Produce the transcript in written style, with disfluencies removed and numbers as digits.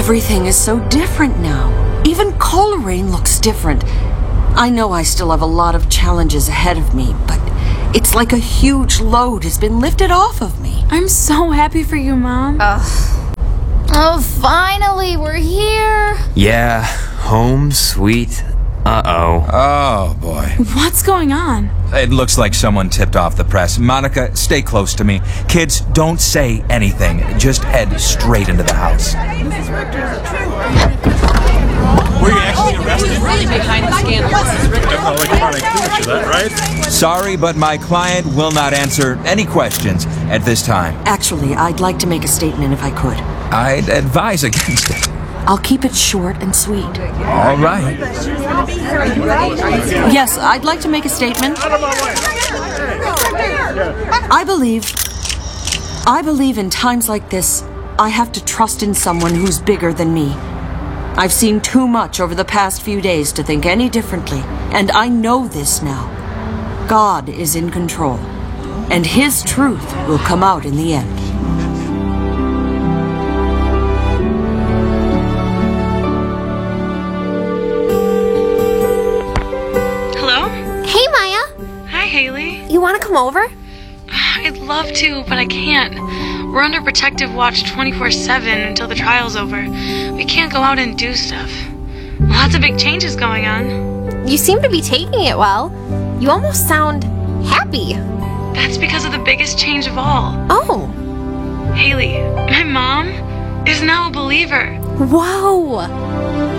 Everything is so different now. Even Coleraine looks different. I know I still have a lot of challenges ahead of me, but it's like a huge load has been lifted off of me. I'm so happy for you, Mom. Oh, finally, we're here. Yeah, home sweet. Uh-oh. Oh, boy. What's going on? It looks like someone tipped off the press. Monica, stay close to me. Kids, don't say anything. Just head straight into the house. Were you actually arrested? Really behind the scandal. Electronic signature, that right? Sorry, but my client will not answer any questions at this time. Actually, I'd like to make a statement if I could. I'd advise against it. I'll keep it short and sweet. All right. Yes, I'd like to make a statement. I believe in times like this, I have to trust in someone who's bigger than me. I've seen too much over the past few days to think any differently, and I know this now. God is in control, and His truth will come out in the end. Hello? Hey, Maya. Hi, Haley. You want to come over? I'd love to, but I can't. We're under protective watch 24/7 until the trial's over. We can't go out and do stuff. Lots of big changes going on. You seem to be taking it well. You almost sound happy. That's because of the biggest change of all. Oh. Haley, my mom is now a believer. Whoa.